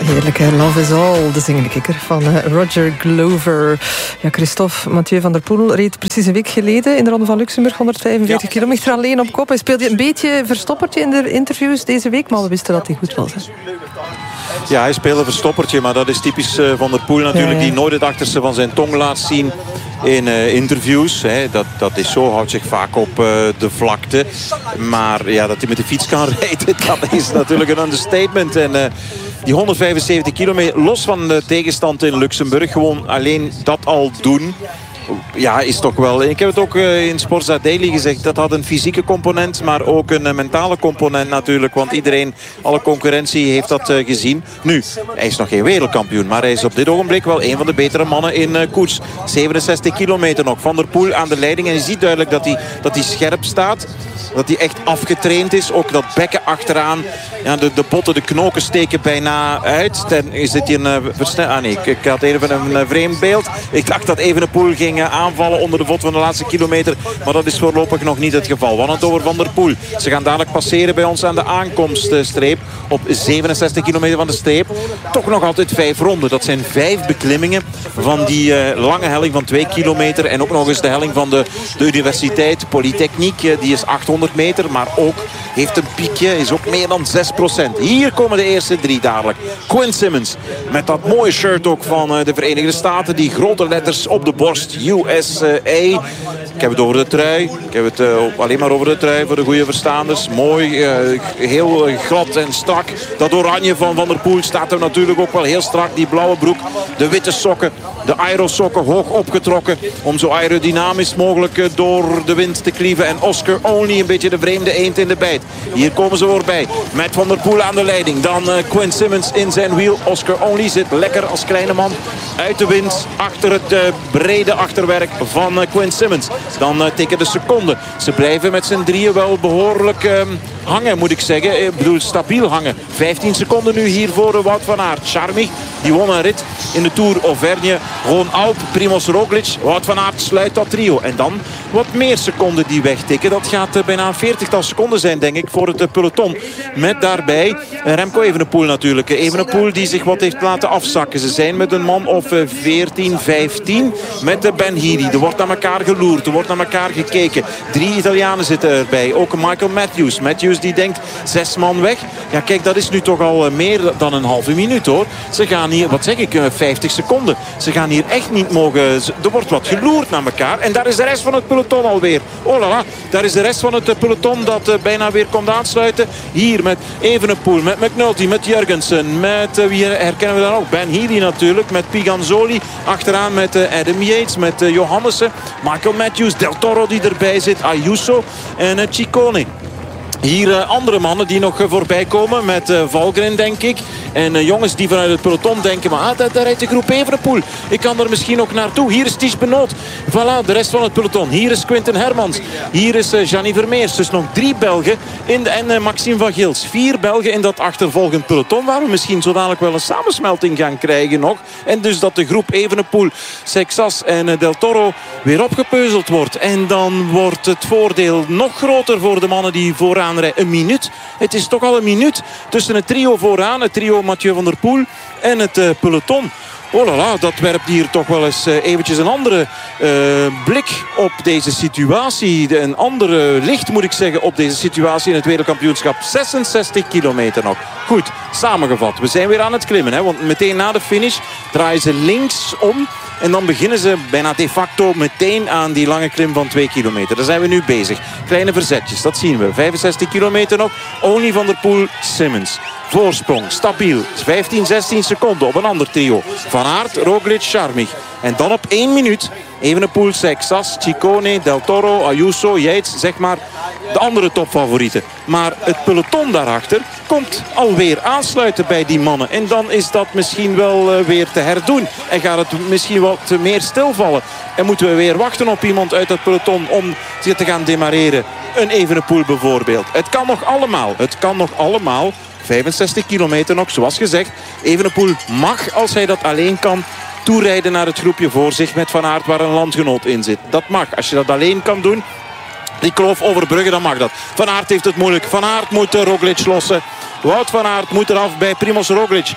Heerlijk, hè? Love is All, de zingende kikker van Roger Glover. Ja, Christophe, Mathieu van der Poel reed precies een week geleden in de Ronde van Luxemburg 145 kilometer alleen op kop. Hij speelde een beetje verstoppertje in de interviews deze week, maar we wisten dat hij goed was. Hè? Ja, hij speelde verstoppertje, maar dat is typisch Van der Poel natuurlijk, die nooit het achterste van zijn tong laat zien in interviews. Hè. Dat is zo, houdt zich vaak op de vlakte. Maar ja, dat hij met de fiets kan rijden, dat is natuurlijk een understatement. En die 175 kilometer, los van de tegenstand in Luxemburg, gewoon alleen dat al doen, ja, is toch wel... Ik heb het ook in Sporza Daily gezegd. Dat had een fysieke component, maar ook een mentale component natuurlijk. Want iedereen, alle concurrentie heeft dat gezien. Nu, hij is nog geen wereldkampioen. Maar hij is op dit ogenblik wel een van de betere mannen in koers. 67 kilometer nog. Van der Poel aan de leiding. En je ziet duidelijk dat hij scherp staat. Dat hij echt afgetraind is. Ook dat bekken achteraan. Ja, de botten, de knoken steken bijna uit. Is dit hier een versnelling? Ah nee, ik had even een vreemd beeld. Ik dacht dat Evenepoel ging aanvallen onder de vod van de laatste kilometer. Maar dat is voorlopig nog niet het geval. We hadden het over Van der Poel. Ze gaan dadelijk passeren bij ons aan de aankomststreep. Op 67 kilometer van de streep. Toch nog altijd 5 ronden. Dat zijn 5 beklimmingen van die lange helling van 2 kilometer. En ook nog eens de helling van de Universiteit Polytechniek. Die is 800 meter. Maar ook heeft een piekje. Is ook meer dan 6%. Hier komen de eerste 3 dadelijk. Quinn Simmons. Met dat mooie shirt ook van de Verenigde Staten. Die grote letters op de borst. USA. Ik heb het over de trui. Ik heb het alleen maar over de trui voor de goede verstaanders. Mooi, heel glad en strak. Dat oranje van Van der Poel staat er natuurlijk ook wel heel strak. Die blauwe broek, de witte sokken, de aerosokken hoog opgetrokken. Om zo aerodynamisch mogelijk door de wind te klieven. En Oscar Only, een beetje de vreemde eend in de bijt. Hier komen ze voorbij. Met Van der Poel aan de leiding. Dan Quinn Simmons in zijn wiel. Oscar Only zit lekker als kleine man uit de wind. Achter het brede achterwerk van Quinn Simmons. Dan tikken de seconden. Ze blijven met z'n drieën wel behoorlijk hangen, moet ik zeggen. Ik bedoel, stabiel hangen. 15 seconden nu hier voor Wout van Aert. Charmig, die won een rit in de Tour Auvergne. Ron Alp, Primoz Roglic. Wout van Aert sluit dat trio. En dan wat meer seconden die wegtikken. Dat gaat bijna een 40-tal seconden zijn, denk ik, voor het peloton. Met daarbij Remco Evenepoel natuurlijk. Evenepoel die zich wat heeft laten afzakken. Ze zijn met een man of 14, 15 met de Ben Healy. Er wordt naar elkaar geloerd. Er wordt naar elkaar gekeken. 3 Italianen zitten erbij. Ook Michael Matthews. Matthews die denkt 6 man weg. Ja, kijk, dat is nu toch al meer dan een halve minuut, hoor. Ze gaan hier, wat zeg ik, 50 seconden. Ze gaan hier echt niet mogen... Er wordt wat geloerd naar elkaar. En daar is de rest van het peloton alweer. Oh la la. Daar is de rest van het peloton dat bijna weer komt aansluiten. Hier met Evenepoel, met McNulty, met Jurgensen. Met, wie herkennen we dan ook? Ben Healy natuurlijk. Met Piganzoli. Achteraan met Adam Yates. Met Johannessen. Michael Matthews. Del Toro die erbij zit. Ayuso en Ciccone. Hier andere mannen die nog voorbij komen met Valgren, denk ik. En jongens die vanuit het peloton denken, maar daar rijdt de groep Evenepoel. Ik kan er misschien ook naartoe. Hier is Ties Benoot. Voilà, de rest van het peloton. Hier is Quinten Hermans. Hier is Gianni Vermeers. Dus nog 3 Belgen en Maxime van Gils. 4 Belgen in dat achtervolgend peloton. Waar we misschien zo dadelijk wel een samensmelting gaan krijgen nog. En dus dat de groep Evenepoel, Sexas en Del Toro weer opgepeuzeld wordt. En dan wordt het voordeel nog groter voor de mannen die vooraan rijden. Een minuut. Het is toch al een minuut tussen het trio vooraan. Het trio Mathieu van der Poel en het peloton. Oh la la, dat werpt hier toch wel eens eventjes een andere blik op deze situatie. Een andere licht, moet ik zeggen, op deze situatie in het wereldkampioenschap. 66 kilometer nog. Goed, samengevat. We zijn weer aan het klimmen. Hè, want meteen na de finish draaien ze links om. En dan beginnen ze bijna de facto meteen aan die lange klim van 2 kilometer. Daar zijn we nu bezig. Kleine verzetjes, dat zien we. 65 kilometer nog. Only Van der Poel, Simmons. Voorsprong, stabiel. 15, 16 seconden op een ander trio. Van Aert, Roglic, Charmig. En dan op 1 minuut Evenepoel, Sexas, Ciccone, Del Toro, Ayuso, Yates, zeg maar de andere topfavorieten. Maar het peloton daarachter komt alweer aansluiten bij die mannen. En dan is dat misschien wel weer te herdoen. En gaat het misschien wat meer stilvallen. En moeten we weer wachten op iemand uit het peloton om zich te gaan demareren. Een Evenepoel bijvoorbeeld. Het kan nog allemaal. Het kan nog allemaal. 65 kilometer nog, zoals gezegd. Evenepoel mag, als hij dat alleen kan, toerijden naar het groepje voor zich met Van Aert waar een landgenoot in zit. Dat mag. Als je dat alleen kan doen, die kloof overbruggen, dan mag dat. Van Aert heeft het moeilijk. Van Aert moet Roglic lossen. Wout van Aert moet eraf bij Primoz Roglic.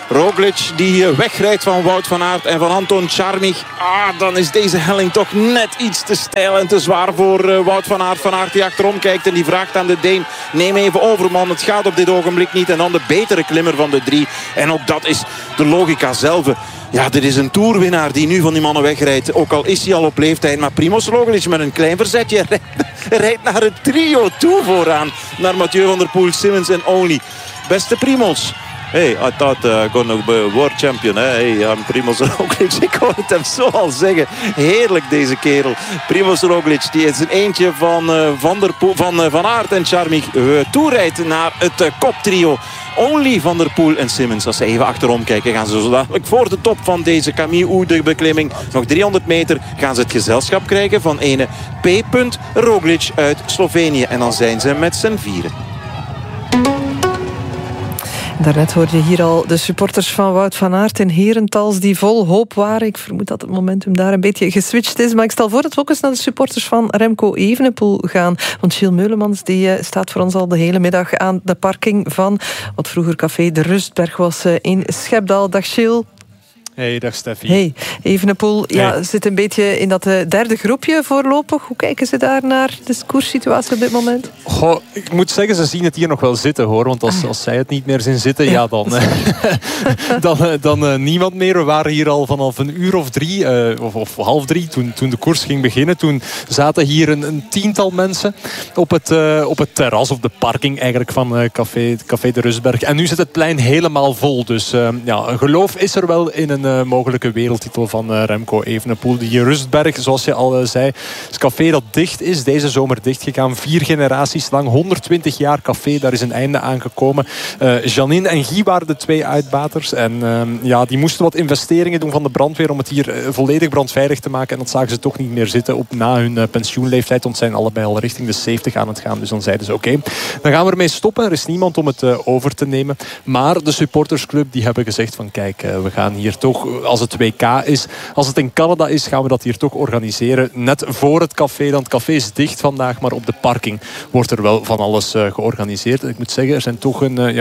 Roglic die wegrijdt van Wout van Aert en van Anton Čarmich. Dan is deze helling toch net iets te steil en te zwaar voor Wout van Aert. Van Aert die achterom kijkt en die vraagt aan de Deen: neem even over, man, het gaat op dit ogenblik niet. En dan de betere klimmer van de 3. En ook dat is de logica zelf. Ja, dit is een toerwinnaar die nu van die mannen wegrijdt. Ook al is hij al op leeftijd. Maar Primož Roglic met een klein verzetje rijdt naar het trio toe vooraan. Naar Mathieu van der Poel, Simmons en Only. Beste Primož. Hey, I thought I'm gonna be world champion. Hey, I'm Primož Roglic. Ik hoor het hem zo al zeggen. Heerlijk deze kerel. Primož Roglic die is een eentje van Aert en Čarmich toerijdt naar het koptrio. Only Van der Poel en Simmons. Als ze even achterom kijken, gaan ze zo dadelijk voor de top van deze Camille Oude beklimming. Nog 300 meter gaan ze het gezelschap krijgen van ene P. Roglic uit Slovenië. En dan zijn ze met z'n vieren. Daarnet hoorde je hier al de supporters van Wout van Aert in herentals die vol hoop waren. Ik vermoed dat het momentum daar een beetje geswitcht is. Maar ik stel voor dat we ook eens naar de supporters van Remco Evenepoel gaan. Want Gilles Meulemans die staat voor ons al de hele middag aan de parking van wat vroeger Café de Rustberg was in Schepdaal. Dag Gilles. Hey, dag Steffi. Hey, Evenepoel zit een beetje in dat derde groepje voorlopig. Hoe kijken ze daar naar de koerssituatie op dit moment? Goh, ik moet zeggen, ze zien het hier nog wel zitten, hoor. Want als zij het niet meer zien zitten, ja, dan niemand meer. We waren hier al vanaf 2:00 of 2:30 toen de koers ging beginnen. Toen zaten hier een tiental mensen op het terras, op de parking eigenlijk van Café de Rustberg. En nu zit het plein helemaal vol. Dus een geloof is er wel in een mogelijke wereldtitel van Remco Evenepoel. Die Rustberg, zoals je al zei, is een café dat dicht is. Deze zomer dichtgegaan. 4 generaties lang. 120 jaar café. Daar is een einde aangekomen. Janine en Guy waren de 2 uitbaters. En die moesten wat investeringen doen van de brandweer om het hier volledig brandveilig te maken. En dat zagen ze toch niet meer zitten na hun pensioenleeftijd. Want ze zijn allebei al richting de 70 aan het gaan. Dus dan zeiden ze oké, dan gaan we ermee stoppen. Er is niemand om het over te nemen. Maar de supportersclub die hebben gezegd van kijk, we gaan hier toch, als het WK is, als het in Canada is, gaan we dat hier toch organiseren. Net voor het café, dan het café is dicht vandaag, maar op de parking wordt er wel van alles georganiseerd. En ik moet zeggen, er zijn toch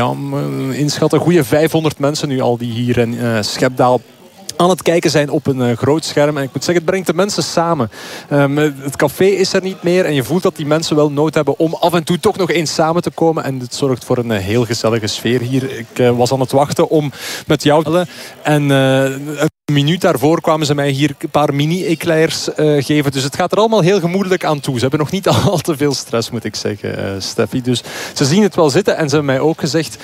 een goede 500 mensen nu al die hier in Schepdaal aan het kijken zijn op een groot scherm. En ik moet zeggen, het brengt de mensen samen. Het café is er niet meer en je voelt dat die mensen wel nood hebben om af en toe toch nog eens samen te komen. En dit zorgt voor een heel gezellige sfeer hier. Ik was aan het wachten om met jou te bellen. En een minuut daarvoor kwamen ze mij hier een paar mini-eclairs geven. Dus het gaat er allemaal heel gemoedelijk aan toe. Ze hebben nog niet al te veel stress, moet ik zeggen, Steffi. Dus ze zien het wel zitten en ze hebben mij ook gezegd,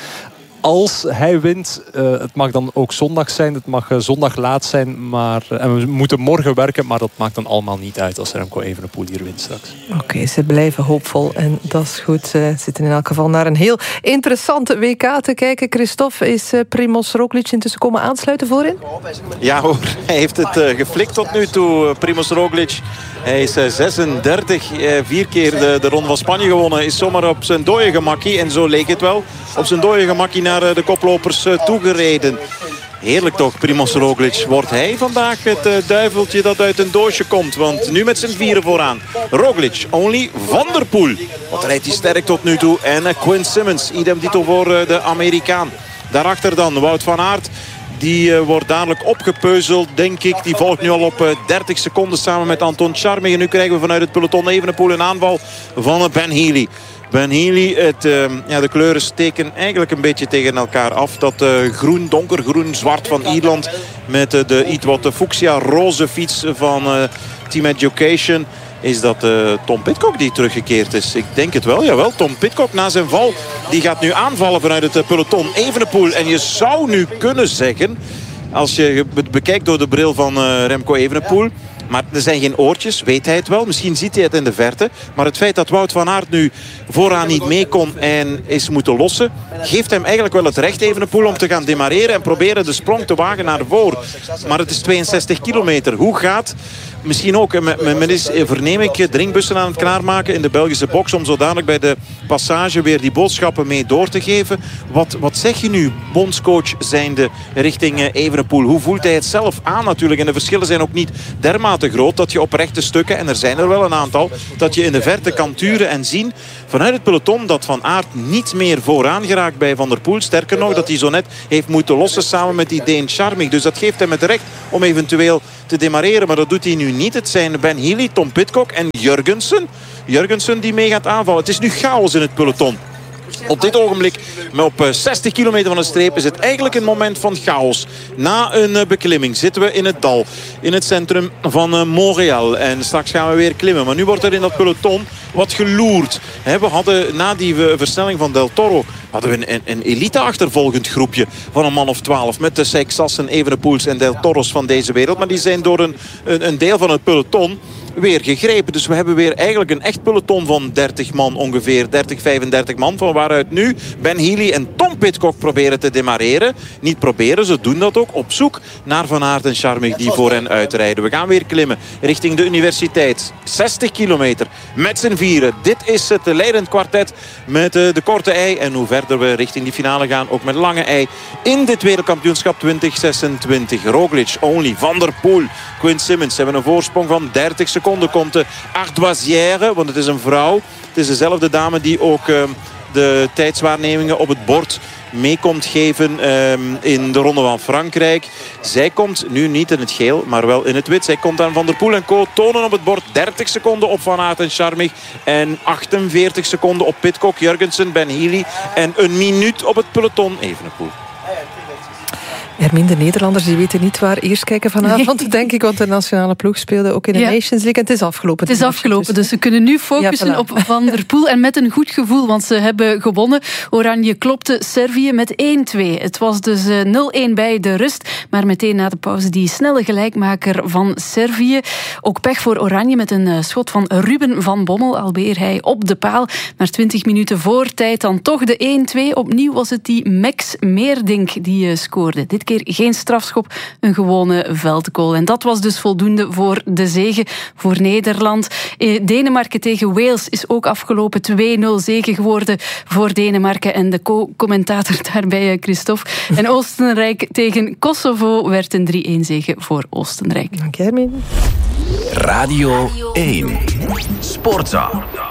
als hij wint, het mag dan ook zondag zijn, het mag zondag laat zijn, en we moeten morgen werken, maar dat maakt dan allemaal niet uit als Remco Evenepoel hier wint straks. Oké, ze blijven hoopvol en dat is goed. Ze zitten in elk geval naar een heel interessante WK te kijken. Christophe, is Primož Roglic intussen komen aansluiten voorin? Ja hoor, hij heeft het geflikt tot nu toe, Primož Roglic. Hij is 36, 4 keer de Ronde van Spanje gewonnen. Is zomaar op zijn dode gemakkie, en zo leek het wel, op zijn dode gemakkie naar de koplopers toegereden. Heerlijk toch, Primož Roglic. Wordt hij vandaag het duiveltje dat uit een doosje komt? Want nu met zijn vieren vooraan. Roglic, Only, Van der Poel. Wat rijdt hij sterk tot nu toe. En Quinn Simmons, idem dito voor de Amerikaan. Daarachter dan Wout van Aert. Die wordt dadelijk opgepeuzeld, denk ik. Die volgt nu al op 30 seconden samen met Anton Čarmich. En nu krijgen we vanuit het peloton Evenepoel een aanval van Ben Healy. Ben Healy, de kleuren steken eigenlijk een beetje tegen elkaar af. Dat groen, donkergroen, zwart van Ierland met de iets wat fuchsia roze fiets van Team Education. Is dat Tom Pidcock die teruggekeerd is? Ik denk het wel, jawel. Tom Pidcock na zijn val, die gaat nu aanvallen vanuit het peloton Evenepoel. En je zou nu kunnen zeggen, als je het bekijkt door de bril van Remco Evenepoel, maar er zijn geen oortjes, weet hij het wel. Misschien ziet hij het in de verte. Maar het feit dat Wout van Aert nu vooraan niet mee kon en is moeten lossen, geeft hem eigenlijk wel het recht, Evenepoel, om te gaan demareren en proberen de sprong te wagen naar voren. Maar het is 62 kilometer. Hoe gaat misschien ook, men is, verneem ik, drinkbussen aan het klaarmaken in de Belgische box om zo dadelijk bij de passage weer die boodschappen mee door te geven. Wat zeg je nu, bondscoach zijnde, richting Evenepoel? Hoe voelt hij het zelf aan natuurlijk? En de verschillen zijn ook niet dermate groot dat je op rechte stukken, en er zijn er wel een aantal, dat je in de verte kan turen en zien vanuit het peloton dat Van Aert niet meer vooraan geraakt bij Van der Poel. Sterker nog, dat hij zo net heeft moeten lossen samen met die Deen Charmig. Dus dat geeft hem het recht om eventueel te demareren. Maar dat doet hij nu niet. Het zijn Ben Healy, Tom Pidcock en Jurgensen die mee gaat aanvallen. Het is nu chaos in het peloton. Op dit ogenblik, maar op 60 kilometer van de streep, is het eigenlijk een moment van chaos. Na een beklimming zitten we in het dal, in het centrum van Montreal. En straks gaan we weer klimmen. Maar nu wordt er in dat peloton wat geloerd. We hadden na die versnelling van Del Toro hadden we een elite-achtervolgend groepje van een man of 12. Met de Seixassen, Evenepoels en Del Toros van deze wereld. Maar die zijn door een deel van het peloton weer gegrepen. Dus we hebben weer eigenlijk een echt peloton van 30 man ongeveer. 35 man. Van waaruit nu Ben Healy en Tom Pidcock proberen te demareren. Niet proberen, ze doen dat ook. Op zoek naar Van Aert en Charmig die voor hen uitrijden. We gaan weer klimmen richting de universiteit. 60 kilometer met z'n vieren. Dit is het leidend kwartet met de korte ei. En hoe verder we richting die finale gaan, ook met lange ei. In dit wereldkampioenschap 2026. Roglic, Only, Van der Poel, Quinn Simmons hebben een voorsprong van 30 seconden. Komt de Ardoisière, want het is een vrouw. Het is dezelfde dame die ook de tijdswaarnemingen op het bord mee komt geven in de Ronde van Frankrijk. Zij komt nu niet in het geel, maar wel in het wit. Zij komt aan Van der Poel en Co. Tonen op het bord 30 seconden op Van Aert en Charmig. En 48 seconden op Pidcock, Jurgensen, Ben Healy. En een minuut op het peloton Evenepoel. Hermine, de Nederlanders die weten niet waar eerst kijken vanavond, denk ik. Want de nationale ploeg speelde ook in de Nations League. En het is afgelopen. Het is afgelopen, dus ze kunnen nu focussen op Van der Poel. En met een goed gevoel, want ze hebben gewonnen. Oranje klopte Servië met 1-2. Het was dus 0-1 bij de rust. Maar meteen na de pauze die snelle gelijkmaker van Servië. Ook pech voor Oranje met een schot van Ruben van Bommel. Alweer hij op de paal. Maar 20 minuten voor tijd dan toch de 1-2. Opnieuw was het die Max Meerdink die scoorde. Dit keer geen strafschop, een gewone veldgoal. En dat was dus voldoende voor de zege voor Nederland. Denemarken tegen Wales is ook afgelopen. 2-0 zege geworden voor Denemarken. En de co-commentator daarbij, Christophe. En Oostenrijk tegen Kosovo werd een 3-1 zege voor Oostenrijk. Dank jij, Hermine. Radio 1 Sportza.